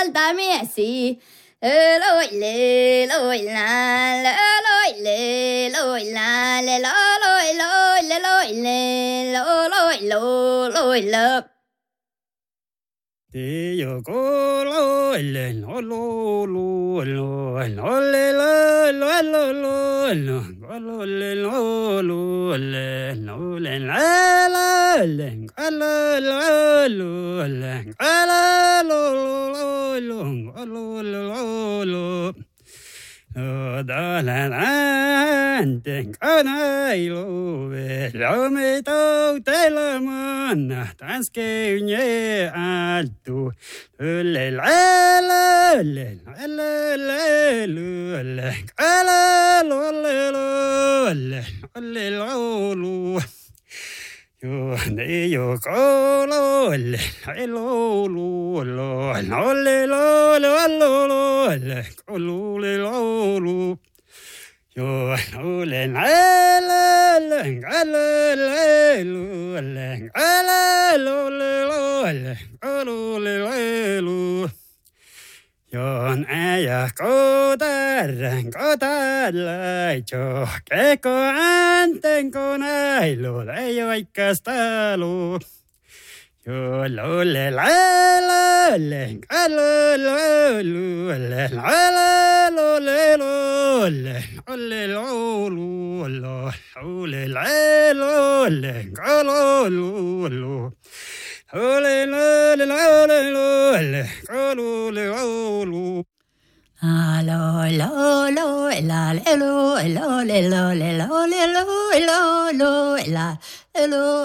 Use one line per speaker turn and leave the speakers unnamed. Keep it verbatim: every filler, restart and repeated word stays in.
Altamesi, loi le loi la loi le loi la le loi loi le loi le loi loi loi la.
Te yo ko lo le lo lo lo lo lo le lo lo lo lo lo lo le lo lo le lo le la la le la la lo le la lo lo lo lo lo lo lo da la la te kana ilo ve lo me to te la mana tan ske nye alto le la la le la la le le la lo le lo le le lo lo yo ne yo ko lo le lo lo lo lo le lo lo lo le ko lo le lo lo yo lo le la la la la la lo le la lo le lo le ko lo le lo yon aya ko dar ko dar lai cho ke ko anten ko nai lo le yo ai castalo yo lo le la la le lo lo lo le la lo le lo le lo le lo lo lo le la lo le lo lo lo Ole le le le le le le le le
La lo lo lo la le lo lo le lo le lo le lo lo lo la lo